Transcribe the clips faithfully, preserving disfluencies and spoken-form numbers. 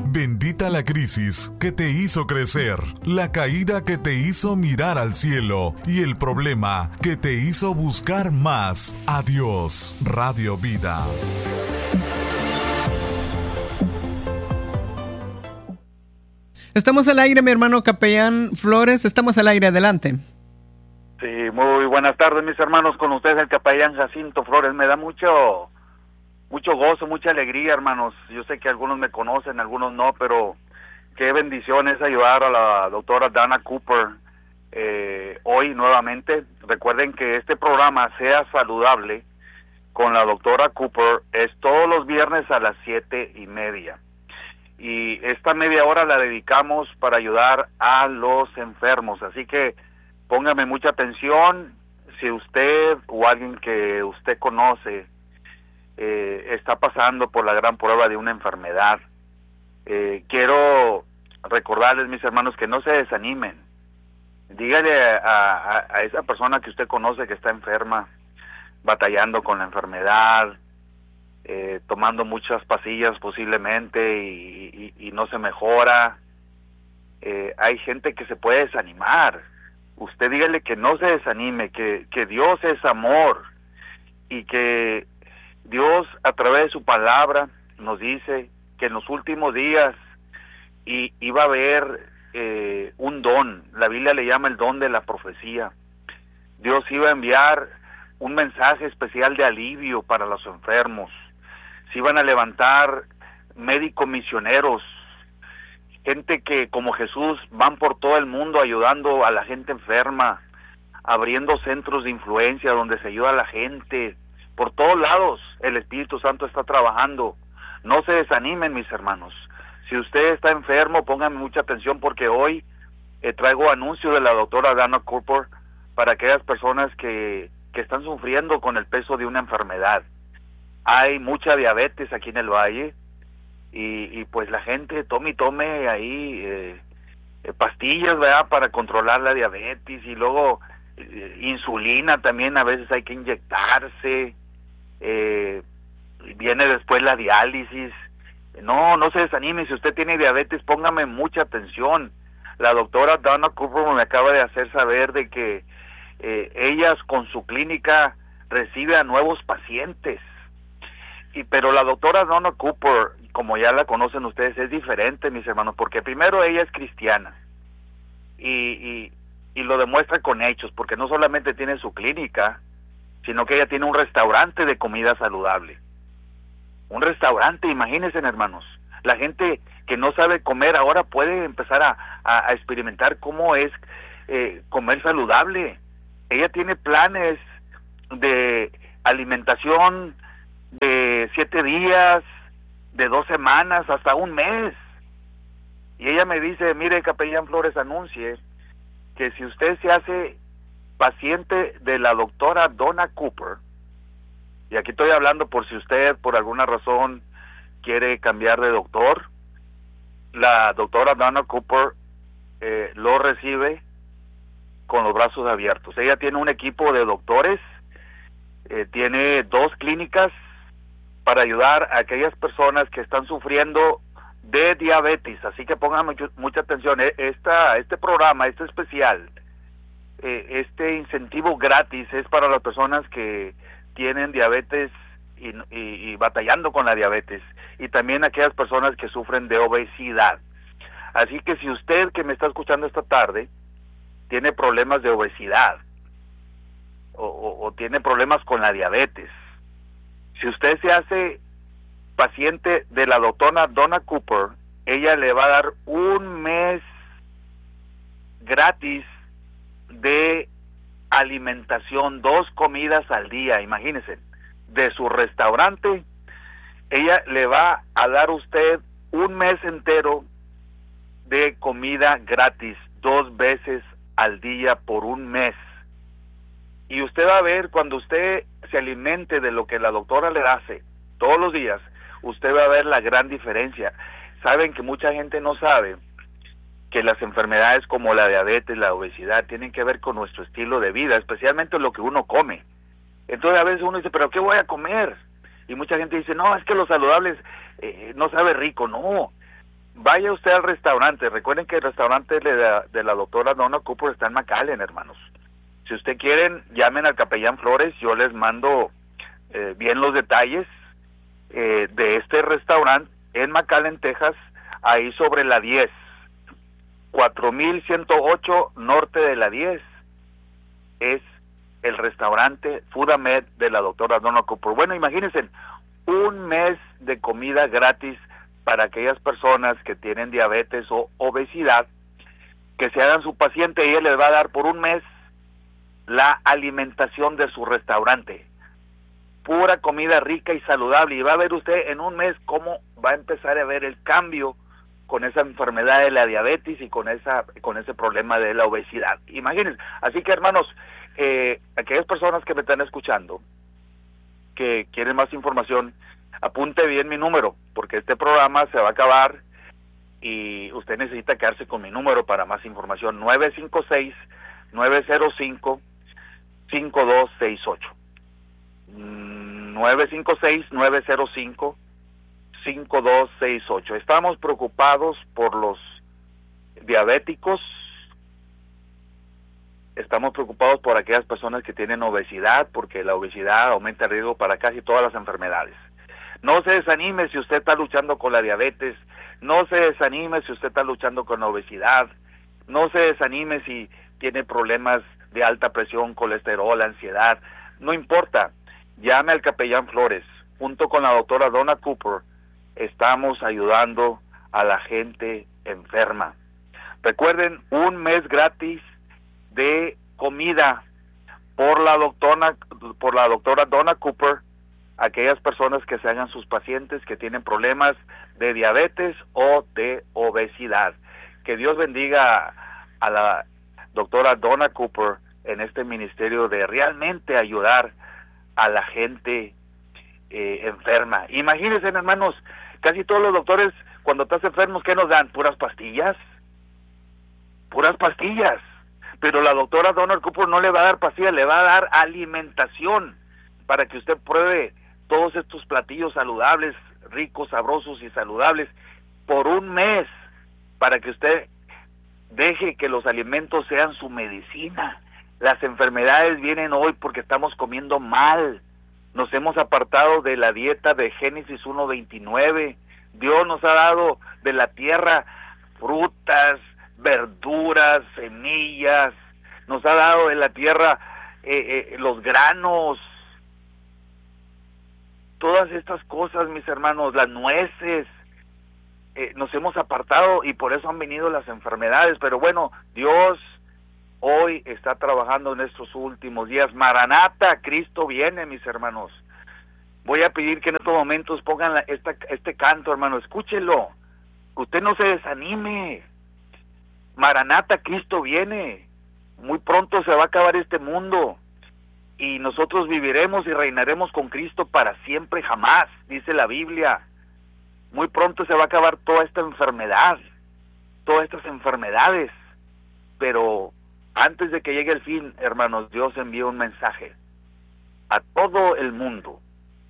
Bendita la crisis que te hizo crecer, la caída que te hizo mirar al cielo y el problema que te hizo buscar más a Dios. Radio Vida. Estamos al aire, mi hermano capellán Flores, estamos al aire, adelante. Sí, muy buenas tardes, mis hermanos, con ustedes el capellán Jacinto Flores. Me da mucho, mucho gozo, mucha alegría, hermanos. Yo sé que algunos me conocen, algunos no, pero qué bendición es ayudar a la doctora Dana Cooper eh, hoy nuevamente. Recuerden que este programa Sea Saludable con la doctora Cooper es todos los viernes a las siete y media. Y esta media hora la dedicamos para ayudar a los enfermos, así que póngame mucha atención. Si usted o alguien que usted conoce eh, está pasando por la gran prueba de una enfermedad, eh, quiero recordarles, mis hermanos, que no se desanimen. Dígale a, a, a esa persona que usted conoce que está enferma, batallando con la enfermedad, eh, tomando muchas pastillas posiblemente y, y, y no se mejora. Eh, hay gente que se puede desanimar. Usted dígale que no se desanime, que, que Dios es amor y que Dios a través de su palabra nos dice que en los últimos días y, iba a haber eh, un don. La Biblia le llama el don de la profecía. Dios iba a enviar un mensaje especial de alivio para los enfermos. Se iban a levantar médicos misioneros, gente que como Jesús van por todo el mundo ayudando a la gente enferma, abriendo centros de influencia donde se ayuda a la gente. Por todos lados el Espíritu Santo está trabajando. No se desanimen, mis hermanos. Si usted está enfermo, pónganme mucha atención porque hoy eh, traigo anuncio de la doctora Dana Cooper para aquellas personas que, que están sufriendo con el peso de una enfermedad. Hay mucha diabetes aquí en el valle y, y pues la gente tome y tome ahí eh, eh, pastillas, ¿verdad?, para controlar la diabetes y luego eh, insulina también a veces hay que inyectarse, eh, viene después la diálisis. No, no se desanime, si usted tiene diabetes, póngame mucha atención. La doctora Dana Cooper me acaba de hacer saber de que eh, ellas con su clínica recibe a nuevos pacientes. Y pero la doctora Dana Cooper, como ya la conocen ustedes, es diferente, mis hermanos, porque primero ella es cristiana y, y, y lo demuestra con hechos, porque no solamente tiene su clínica, sino que ella tiene un restaurante de comida saludable. Un restaurante, imagínense, hermanos, la gente que no sabe comer ahora puede empezar a, a, a experimentar cómo es eh, comer saludable. Ella tiene planes de alimentación de siete días, de dos semanas, hasta un mes. Y ella me dice, mire, capellán Flores, anuncie que si usted se hace paciente de la doctora Dana Cooper, y aquí estoy hablando por si usted por alguna razón quiere cambiar de doctor, la doctora Dana Cooper eh, lo recibe con los brazos abiertos. Ella tiene un equipo de doctores, eh, tiene dos clínicas para ayudar a aquellas personas que están sufriendo de diabetes, así que pongan mucho, mucha atención. Esta, este programa, este especial, eh, este incentivo gratis es para las personas que tienen diabetes y, y, y batallando con la diabetes, y también aquellas personas que sufren de obesidad. Así que si usted que me está escuchando esta tarde tiene problemas de obesidad o, o, o tiene problemas con la diabetes, si usted se hace paciente de la doctora Dana Cooper, ella le va a dar un mes gratis de alimentación, dos comidas al día, imagínense, de su restaurante. Ella le va a dar a usted un mes entero de comida gratis, dos veces al día por un mes. Y usted va a ver, cuando usted se alimente de lo que la doctora le hace todos los días, usted va a ver la gran diferencia. Saben que mucha gente no sabe que las enfermedades como la diabetes, la obesidad, tienen que ver con nuestro estilo de vida, especialmente lo que uno come. Entonces a veces uno dice, ¿pero qué voy a comer? Y mucha gente dice, no, es que lo saludable eh, no sabe rico. No, vaya usted al restaurante. Recuerden que el restaurante de la, de la doctora Donna Cooper está en McAllen, hermanos. Si usted quieren, llamen al capellán Flores, yo les mando eh, bien los detalles eh, de este restaurante en McAllen, Texas, ahí sobre la diez, cuatro mil ciento ocho norte de la diez, es el restaurante Foodamed de la doctora Donna Cooper. Bueno, imagínense, un mes de comida gratis para aquellas personas que tienen diabetes o obesidad, que se hagan su paciente y ella les va a dar por un mes la alimentación de su restaurante. Pura comida rica y saludable, y va a ver usted en un mes cómo va a empezar a ver el cambio con esa enfermedad de la diabetes y con esa con ese problema de la obesidad. Imagínense. Así que, hermanos, eh, aquellas personas que me están escuchando, que quieren más información, apunte bien mi número, porque este programa se va a acabar y usted necesita quedarse con mi número para más información. Nueve cinco seis, nueve cero cinco, cinco dos seis ocho. nueve cinco seis, nueve cero cinco, cinco dos seis ocho. Estamos preocupados por los diabéticos, estamos preocupados por aquellas personas que tienen obesidad, porque la obesidad aumenta el riesgo para casi todas las enfermedades. No se desanime si usted está luchando con la diabetes, no se desanime si usted está luchando con la obesidad, no se desanime si tiene problemas de alta presión, colesterol, ansiedad, no importa, llame al capellán Flores, junto con la doctora Donna Cooper, estamos ayudando a la gente enferma. Recuerden, un mes gratis de comida por la doctora, por la doctora Donna Cooper, aquellas personas que se hagan sus pacientes que tienen problemas de diabetes o de obesidad. Que Dios bendiga a la doctora Donna Cooper en este ministerio de realmente ayudar a la gente eh, enferma. Imagínense, hermanos, casi todos los doctores, cuando estás enfermos, ¿qué nos dan? ¿Puras pastillas? Puras pastillas. Pero la doctora Donna Cooper no le va a dar pastillas, le va a dar alimentación para que usted pruebe todos estos platillos saludables, ricos, sabrosos y saludables por un mes, para que usted deje que los alimentos sean su medicina. Las enfermedades vienen hoy porque estamos comiendo mal. Nos hemos apartado de la dieta de Génesis uno veintinueve. Dios nos ha dado de la tierra frutas, verduras, semillas. Nos ha dado de la tierra eh, eh, los granos. Todas estas cosas, mis hermanos, las nueces. Eh, nos hemos apartado y por eso han venido las enfermedades. Pero bueno, Dios hoy está trabajando en estos últimos días. Maranata, Cristo viene, mis hermanos. Voy a pedir que en estos momentos pongan la, esta, este canto, hermano, escúchelo. Usted no se desanime. Maranata, Cristo viene. Muy pronto se va a acabar este mundo y nosotros viviremos y reinaremos con Cristo para siempre, jamás, dice la Biblia. Muy pronto se va a acabar toda esta enfermedad, todas estas enfermedades, pero antes de que llegue el fin, hermanos, Dios envía un mensaje a todo el mundo.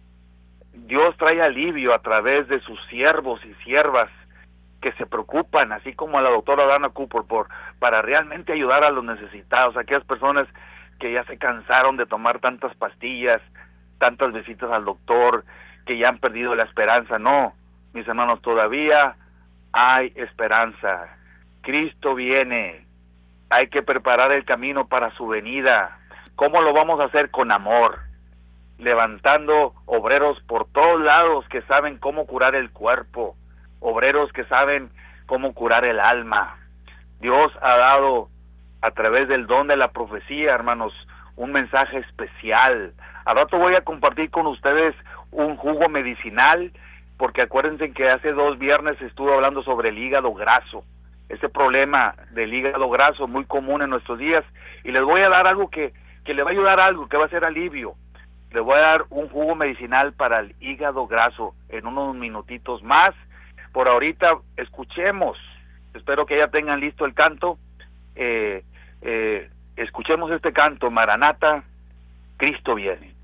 Dios trae alivio a través de sus siervos y siervas que se preocupan, así como a la doctora Donna Cooper, por, para realmente ayudar a los necesitados, a aquellas personas que ya se cansaron de tomar tantas pastillas, tantas visitas al doctor, que ya han perdido la esperanza. No, mis hermanos, todavía hay esperanza. Cristo viene. Hay que preparar el camino para su venida. ¿Cómo lo vamos a hacer? Con amor, levantando obreros por todos lados que saben cómo curar el cuerpo, obreros que saben cómo curar el alma. Dios ha dado a través del don de la profecía, hermanos, un mensaje especial. Al rato voy a compartir con ustedes un jugo medicinal, porque acuérdense que hace dos viernes estuve hablando sobre el hígado graso, ese problema del hígado graso muy común en nuestros días, y les voy a dar algo que, que le va a ayudar, algo que va a ser alivio. Les voy a dar un jugo medicinal para el hígado graso en unos minutitos más. Por ahorita, escuchemos, espero que ya tengan listo el canto, eh, eh, escuchemos este canto, Maranata, Cristo viene.